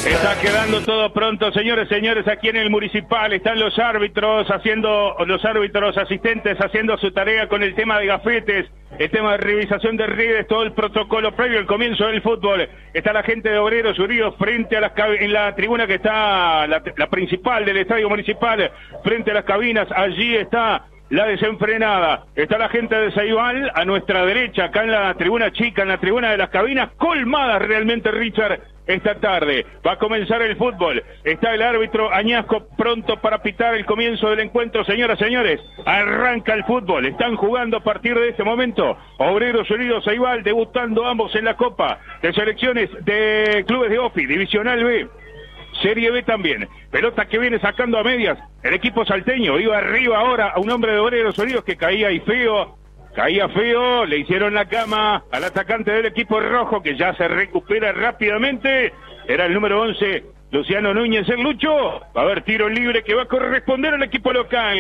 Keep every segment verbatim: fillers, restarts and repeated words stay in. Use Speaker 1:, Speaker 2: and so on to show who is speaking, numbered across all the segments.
Speaker 1: Está quedando todo pronto, señores, señores, aquí en el Municipal están los árbitros haciendo, los árbitros asistentes haciendo su tarea con el tema de gafetes, el tema de revisación de redes, todo el protocolo previo al comienzo del fútbol. Está la gente de Obreros Unidos frente a las en la tribuna que está, la, la principal del Estadio Municipal, frente a las cabinas, allí está la desenfrenada, está la gente de Ceibal a nuestra derecha, acá en la tribuna chica, en la tribuna de las cabinas, colmadas realmente, Richard, esta tarde. Va a comenzar el fútbol, está el árbitro Añasco pronto para pitar el comienzo del encuentro, señoras y señores, arranca el fútbol, están jugando a partir de este momento, Obreros Unidos Ceibal, debutando ambos en la Copa de Selecciones de Clubes de Ofi, Divisional B. Serie B también, pelota que viene sacando a medias, el equipo salteño, iba arriba ahora a un hombre de Obreros Unidos que caía y feo, caía feo, le hicieron la cama al atacante del equipo rojo que ya se recupera rápidamente, era el número once, Luciano Núñez, el Lucho, va a haber tiro libre que va a corresponder al equipo local.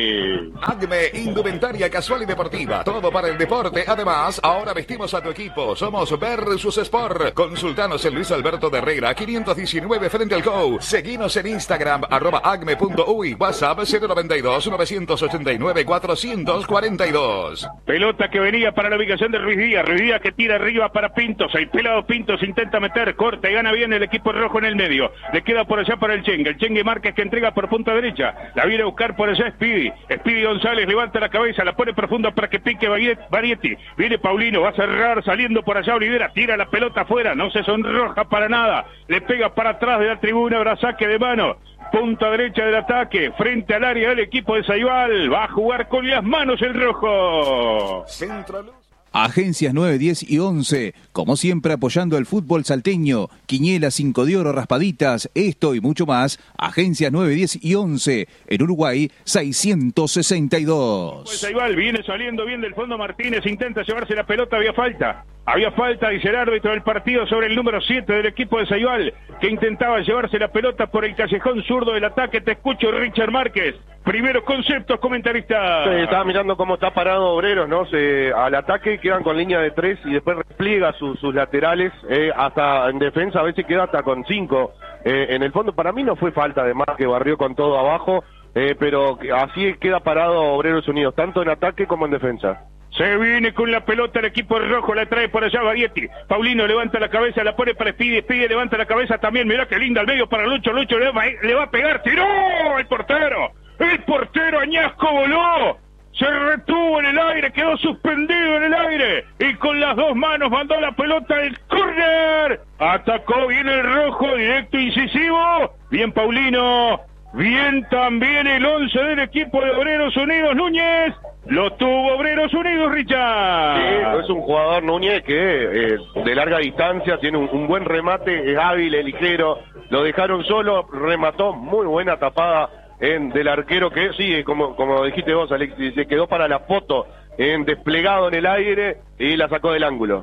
Speaker 2: Agme, indumentaria casual y deportiva, todo para el deporte. Además, ahora vestimos a tu equipo. Somos Versus Sport. Consultanos en Luis Alberto de Herrera, quinientos diecinueve frente al Go. Seguinos en Instagram, arroba agme.uy, WhatsApp cero noventa y dos, novecientos ochenta y nueve, cuatrocientos cuarenta y dos.
Speaker 1: Pelota que venía para la ubicación de Ruiz Díaz, Ruiz Díaz que tira arriba para Pintos, el pelado Pintos intenta meter, corta y gana bien el equipo rojo en el medio. Le queda por allá para el Chengue, el Chengue Márquez que entrega por punta derecha, la viene a buscar por allá Speedy, Speedy González levanta la cabeza, la pone profunda para que pique Varietti, viene Paulino, va a cerrar saliendo por allá Olivera, tira la pelota afuera, no se sonroja para nada, le pega para atrás de la tribuna, habrá saque de mano, punta derecha del ataque, frente al área del equipo de Ceibal, va a jugar con las manos el rojo.
Speaker 2: Central.
Speaker 3: Agencias nueve, diez y once, como siempre apoyando el fútbol salteño, Quiñela, cinco de oro, raspaditas, esto y mucho más. Agencias nueve, diez y once, en Uruguay seiscientos sesenta y dos.
Speaker 1: Pues Ceibal viene saliendo bien del fondo, Martínez intenta llevarse la pelota, había falta. Había falta, dice el árbitro del partido, sobre el número siete del equipo de Ceibal, que intentaba llevarse la pelota por el callejón zurdo del ataque. Te escucho, Richard Márquez. Primeros conceptos, comentarista.
Speaker 4: Sí, estaba mirando cómo está parado Obreros, ¿no? Se, al ataque quedan con línea de tres y después repliega su, sus laterales, eh, hasta en defensa a veces queda hasta con cinco. Eh, en el fondo, para mí no fue falta, además que barrió con todo abajo, eh, pero así queda parado Obreros Unidos, tanto en ataque como en defensa.
Speaker 1: Se viene con la pelota el equipo rojo, la trae por allá Varietti. Paulino levanta la cabeza, la pone para Speedy, Speedy levanta la cabeza también. Mirá qué linda al medio para Lucho, Lucho le va, le va a pegar, tiró el portero. El portero Añasco voló, se retuvo en el aire, quedó suspendido en el aire y con las dos manos mandó la pelota al córner. Atacó bien el rojo, directo, incisivo. Bien Paulino, bien también el once del equipo de Obreros Unidos, Núñez. Lo tuvo Obreros Unidos, Richard.
Speaker 4: Sí, es un jugador Núñez que eh, de larga distancia tiene un, un buen remate, es hábil, es ligero. Lo dejaron solo, remató, muy buena tapada en del arquero que sí, como como dijiste vos, Alexis, se quedó para la foto, en desplegado en el aire y la sacó del ángulo.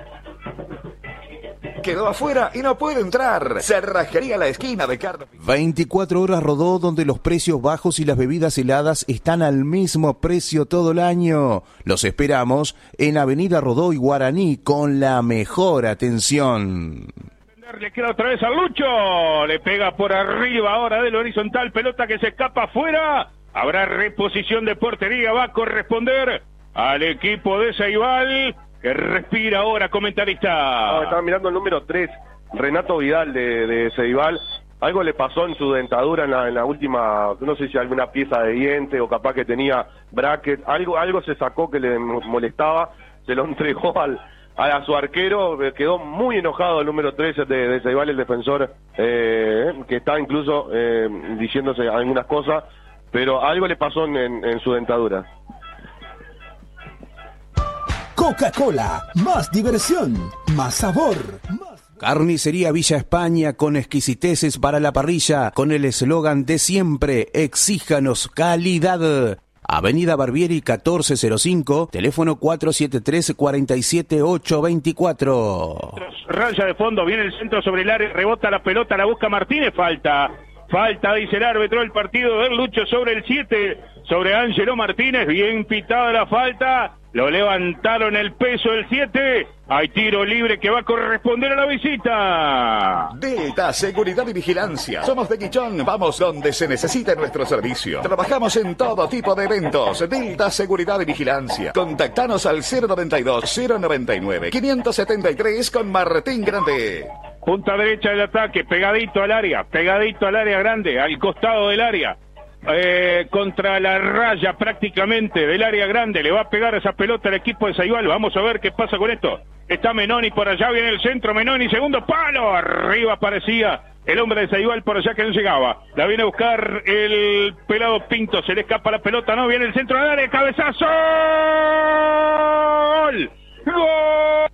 Speaker 2: Quedó afuera y no puede entrar. Cerrajería La Esquina de Carlos.
Speaker 3: veinticuatro horas Rodó, donde los precios bajos y las bebidas heladas están al mismo precio todo el año. Los esperamos en Avenida Rodó y Guaraní con la mejor atención.
Speaker 1: Le queda otra vez a Lucho, le pega por arriba ahora del horizontal, pelota que se escapa afuera. Habrá reposición de portería, va a corresponder al equipo de Ceibal. Que respira ahora, comentarista.
Speaker 4: No, estaba mirando el número tres, Renato Vidal de, de Ceibal. Algo le pasó en su dentadura en la, en la última, no sé si alguna pieza de diente o capaz que tenía bracket. Algo, algo se sacó que le molestaba, se lo entregó al, a, a su arquero. Quedó muy enojado el número tres de, de Ceibal, el defensor, eh, que está incluso eh, diciéndose algunas cosas, pero algo le pasó en, en, en su dentadura.
Speaker 5: Coca-Cola, más diversión, más sabor. Más...
Speaker 3: Carnicería Villa España, con exquisiteces para la parrilla, con el eslogan de siempre, exíjanos calidad. Avenida Barbieri catorce cero cinco, teléfono cuatro siete tres, cuatro siete ocho dos cuatro.
Speaker 1: Raya de fondo, viene el centro sobre el área, rebota la pelota, la busca Martínez, falta. Falta, dice el árbitro del partido del Lucho sobre el siete, sobre Ángelo Martínez, bien pitada la falta. Lo levantaron el peso el siete. Hay tiro libre que va a corresponder a la visita.
Speaker 2: Delta Seguridad y Vigilancia. Somos de Guichón. Vamos donde se necesite nuestro servicio. Trabajamos en todo tipo de eventos. Delta Seguridad y Vigilancia. Contactanos al cero noventa y dos, cero noventa y nueve, quinientos setenta y tres con Martín Grande.
Speaker 1: Punta derecha del ataque, pegadito al área, pegadito al área grande, al costado del área. Eh, contra la raya prácticamente del área grande, le va a pegar esa pelota al equipo de Ceibal. Vamos a ver qué pasa con esto. Está Menoni por allá, viene el centro, Menoni, segundo palo, arriba aparecía el hombre de Ceibal por allá que no llegaba. La viene a buscar el pelado Pinto, se le escapa la pelota, no, viene el centro del área, cabezazo. ¡Gol! ¡Gol!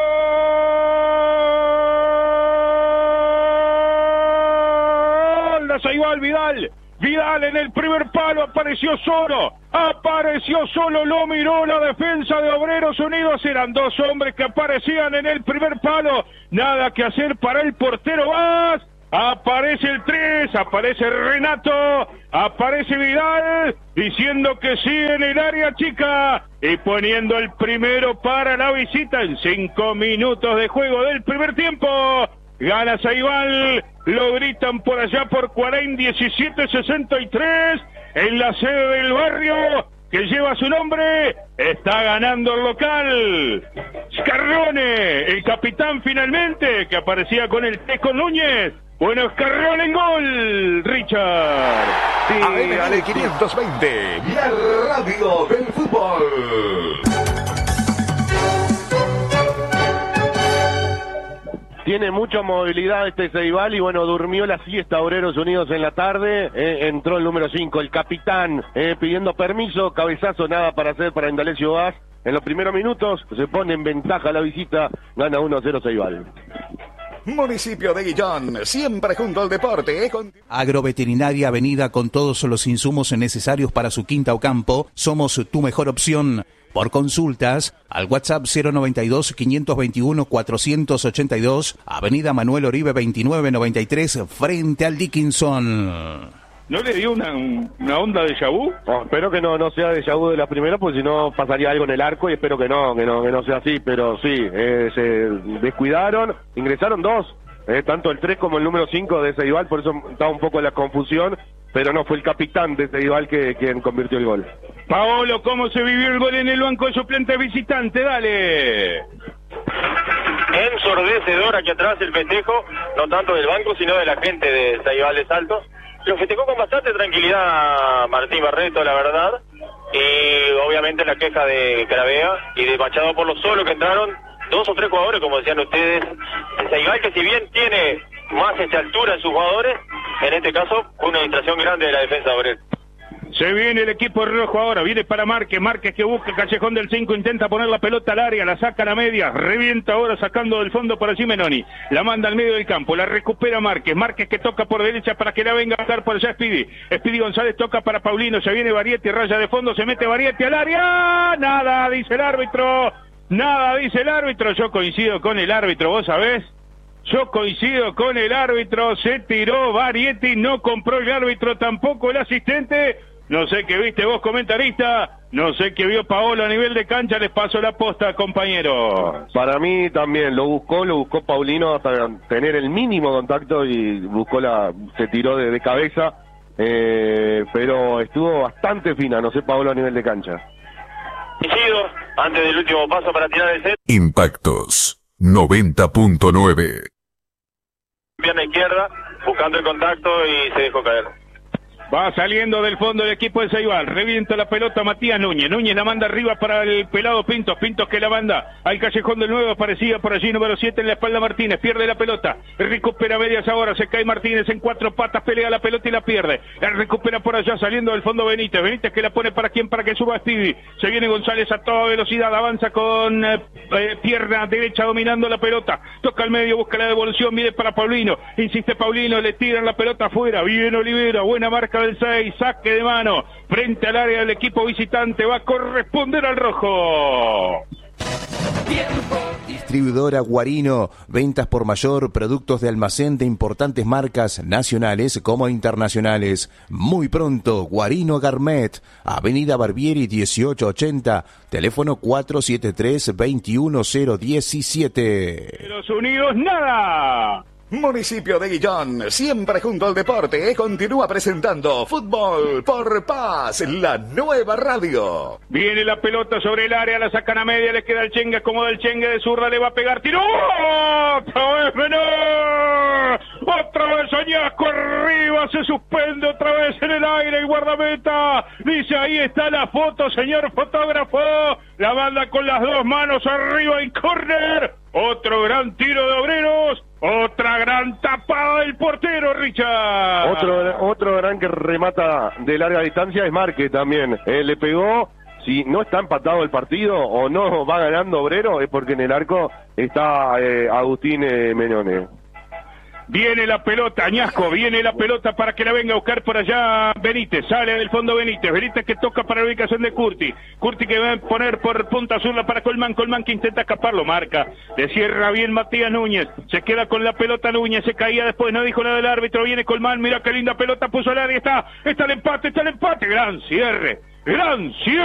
Speaker 1: ¡Gol de Ceibal, Vidal! Vidal en el primer palo, apareció solo, apareció solo, lo miró la defensa de Obreros Unidos, eran dos hombres que aparecían en el primer palo, nada que hacer para el portero más, aparece el tres, aparece Renato, aparece Vidal, diciendo que sí en el área chica, y poniendo el primero para la visita en cinco minutos de juego del primer tiempo. Gana Ceibal, lo gritan por allá por Cuarén, diecisiete sesenta y tres, en la sede del barrio que lleva su nombre, está ganando el local. Scarrone, el capitán finalmente, que aparecía con el Teco Núñez. Bueno, Scarrone en gol, Richard.
Speaker 2: Sí, A M L quinientos veinte, la radio del fútbol.
Speaker 4: Tiene mucha movilidad este Ceibal y bueno, durmió la siesta Obreros Unidos en la tarde, eh, entró el número cinco, el capitán, eh, pidiendo permiso, cabezazo, nada para hacer para Indalecio Vaz. En los primeros minutos se pone en ventaja la visita, gana uno a cero Ceibal.
Speaker 2: Municipio de Guillón, siempre junto al deporte. Eh, con...
Speaker 3: Agroveterinaria Avenida con todos los insumos necesarios para su quinta o campo. Somos tu mejor opción. Por consultas, al WhatsApp cero noventa y dos, quinientos veintiuno, cuatrocientos ochenta y dos, Avenida Manuel Oribe veintinueve noventa y tres, frente al Dickinson.
Speaker 1: ¿No le dio una, una onda de déjà-vu?
Speaker 4: Oh, espero que no no sea déjà vu de la primera, porque si no pasaría algo en el arco y espero que no, que no, que no sea así, pero sí, eh, se descuidaron, ingresaron dos, eh, tanto el tres como el número cinco de Ceibal, por eso estaba un poco la confusión, pero no, fue el capitán de Ceibal que quien convirtió el gol.
Speaker 1: Paolo, ¿cómo se vivió el gol en el banco de suplente visitante? Dale.
Speaker 6: Ensordecedor aquí atrás el festejo, no tanto del banco, sino de la gente de Ceibal de Salto. Lo festejó con bastante tranquilidad Martín Barreto, la verdad, y obviamente la queja de Cravea y de Machado por lo solo que entraron dos o tres jugadores, como decían ustedes, de Ceibal, que si bien tiene más esta altura en sus jugadores, en este caso fue una distracción grande de la defensa de Obreros.
Speaker 1: Se viene el equipo rojo ahora, viene para Márquez, Márquez que busca el callejón del cinco, intenta poner la pelota al área, la saca a la media, revienta ahora sacando del fondo por allí Menoni, la manda al medio del campo, la recupera Márquez, Márquez que toca por derecha para que la venga a dar por allá Speedy, Speedy González toca para Paulino, se viene Varietti, raya de fondo, se mete Varietti al área, nada, dice el árbitro, nada, dice el árbitro, yo coincido con el árbitro, vos sabés. Yo coincido con el árbitro, se tiró Varietti, no compró el árbitro, tampoco el asistente. No sé qué viste vos, comentarista, no sé qué vio Paolo a nivel de cancha, les paso la posta, compañero.
Speaker 4: Para mí también, lo buscó, lo buscó Paulino hasta tener el mínimo contacto y buscó la, se tiró de, de cabeza, eh, pero estuvo bastante fina, no sé Paolo a nivel de cancha.
Speaker 6: Coincido, antes del último paso para tirar el set.
Speaker 7: Impactos noventa punto nueve.
Speaker 6: Pierna izquierda, buscando el contacto y se dejó caer.
Speaker 1: Va saliendo del fondo el equipo de Ceibal, revienta la pelota Matías Núñez, Núñez la manda arriba para el pelado Pintos, Pintos que la manda al callejón del nuevo, aparecía por allí número siete en la espalda Martínez, pierde la pelota, recupera medias ahora, se cae Martínez en cuatro patas, pelea la pelota y la pierde, la recupera por allá saliendo del fondo Benítez, Benítez que la pone para quien, para que suba Stevie, se viene González a toda velocidad, avanza con eh, eh, pierna derecha dominando la pelota, toca al medio, busca la devolución, mire para Paulino, insiste Paulino, le tiran la pelota afuera, bien Olivera, buena marca del seis, saque de mano, frente al área del equipo visitante, va a corresponder al rojo.
Speaker 3: Distribuidora Guarino, ventas por mayor, productos de almacén de importantes marcas nacionales como internacionales. Muy pronto, Guarino Garmet, Avenida Barbieri dieciocho ochenta, teléfono cuatro siete tres, dos uno cero uno siete.
Speaker 1: Estados Unidos, nada.
Speaker 2: Municipio de Guillón, siempre junto al deporte, continúa presentando Fútbol por Paz, la nueva radio.
Speaker 1: Viene la pelota sobre el área, la sacan a media, le queda el Chenga, acomoda el Chenga de zurda, le va a pegar, tiró, otra vez menor, otra vez Añasco arriba, se suspende otra vez en el aire el guardameta, dice ahí está la foto, señor fotógrafo, la banda con las dos manos arriba en córner, otro gran tiro de Obreros. Otra gran tapada del portero, Richard.
Speaker 4: Otro otro gran que remata de larga distancia es Márquez también. Eh, le pegó, si no está empatado el partido o no va ganando Obrero, es porque en el arco está eh, Agustín eh, Menone.
Speaker 1: Viene la pelota, Añasco, viene la pelota para que la venga a buscar por allá Benítez, sale del fondo Benítez, Benítez que toca para la ubicación de Curti, Curti que va a poner por punta zurda para Colmán, Colmán que intenta escaparlo, marca, le cierra bien Matías Núñez, se queda con la pelota Núñez, se caía después, no dijo nada el árbitro, viene Colmán, mira qué linda pelota puso al área, está, está el empate, está el empate, gran cierre, gran cierre.